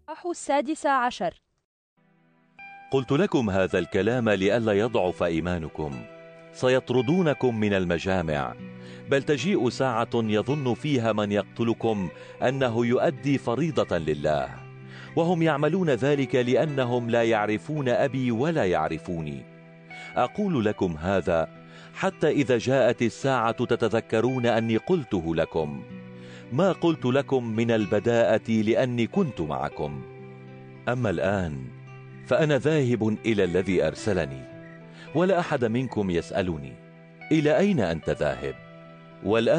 16. قلت لكم هذا الكلام لئلا يضعف إيمانكم. سيطردونكم من المجامع، بل تجيء ساعة يظن فيها من يقتلكم أنه يؤدي فريضة لله، وهم يعملون ذلك لأنهم لا يعرفون أبي ولا يعرفوني. أقول لكم هذا حتى إذا جاءت الساعة تتذكرون أني قلته لكم. ما قلت لكم من البداءة لأني كنت معكم. أما الآن فأنا ذاهب إلى الذي أرسلني، ولا أحد منكم يسألني: إلى أين أنت ذاهب؟ والآن